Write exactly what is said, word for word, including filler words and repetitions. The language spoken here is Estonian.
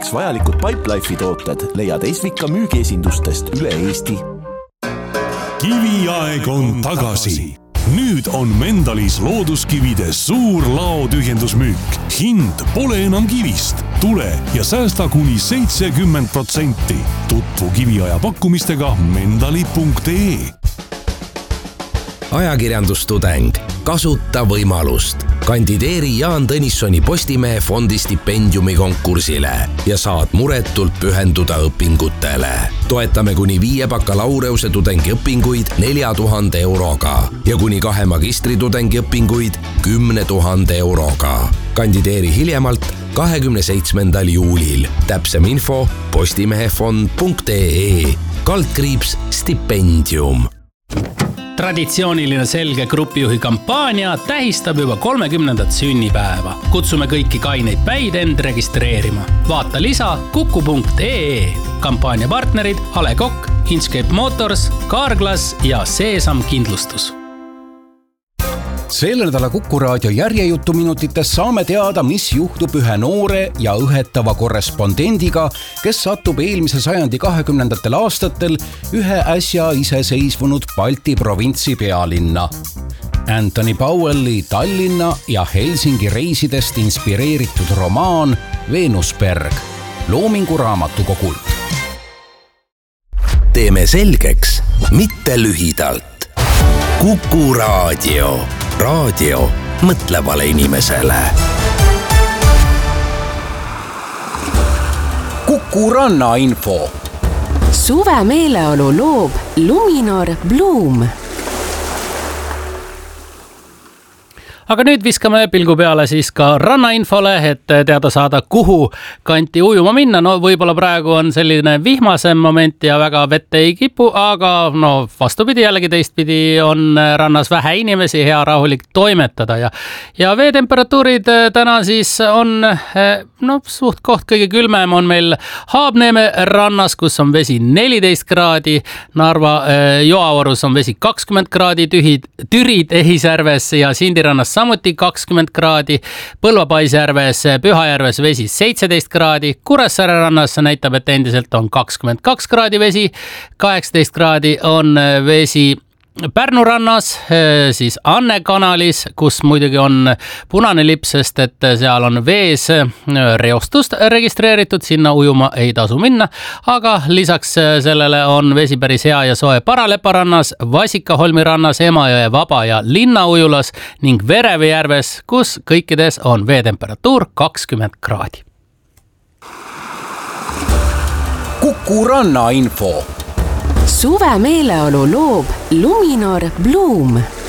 vajalikud Pipelife'i tooted leiad Esvika müügiesindustest üle Eesti. Kiviaeg on tagasi. Nüüd on Mendalis looduskivide suur laotühjendusmüük. Hind pole enam kivist. Tule ja säästa kuni seitsekümmend protsenti. Tutvu Kiviaja pakkumistega mendali punkt ee. Ajakirjandustudeng. Kasuta võimalust. Kandideeri Jaan Tõnissoni Postimehe fondi stipendiumi konkursile ja saad muretult pühenduda õpingutele. Toetame kuni viie bakalaureuse tudengi õpinguid nelja tuhande euroga ja kuni kahe magistri tudengi õpinguid kümne tuhande euroga. Kandideeri hiljemalt kahekümne seitsmendal juulil. Täpsem info postimehefond punkt ee. Kaldkriips stipendium. Traditsiooniline Selge grupijuhi kampaania tähistab juba kolmekümnendat sünnipäeva. Kutsume kõiki kaineid päid end registreerima. Vaata lisa kuku punkt ee. Kampaania partnerid A Le Coq, Inchcape Motors, Carglass ja Seesam Kindlustus. Selle nädala Kuku Raadio järjejutuminutites saame teada, mis juhtub ühe noore ja õhetava korrespondendiga, kes satub eelmise sajandi kahekümnendatel aastatel ühe äsja iseseisvunud Balti provintsi pealinna. Anthony Powelli Tallinna ja Helsingi reisidest inspireeritud romaan Venusberg Loomingu raamatukogult. Teeme selgeks, mitte lühidalt. Kuku Raadio. Raadio mõtlevale inimesele. Kuku ranna info. Suve meeleolu loob Luminor Bloom. Aga nüüd viskame pilgu peale siis ka rannainfole, et teada saada, kuhu kanti ujuma minna. No võib-olla praegu on selline vihmasem moment ja väga vette ei kipu, aga no vastupidi jällegi teistpidi on rannas vähe inimesi, hea rahulik toimetada. Ja, ja veetemperatuurid täna siis on no, suht koht kõige külmem on meil Haabneeme rannas, kus on vesi neliteist kraadi, Narva Joavarus on vesi kakskümmend kraadi, tühid, Türid Ehisjärves ja Sindirannas samuti kakskümmend kraadi, Põlva-Paisjärves, Pühajärves vesi seitseteist kraadi, Kuressaare rannas näitab, et endiselt on kakskümmend kaks kraadi vesi, kaheksateist kraadi on vesi Pärnu rannas, siis Anne kanalis, kus muidugi on punane lipp, sest et seal on vees reostust registreeritud, sinna ujuma ei tasu minna, aga lisaks sellele on vesi päris hea ja soe Paralepa rannas, Vasikaholmi rannas, Emajõe Vaba ja Linnaujulas ning Verevejärves, kus kõikides on veetemperatuur kakskümmend kraadi. Kuku ranna info. Suve meeleolu loob Luminor Bloom.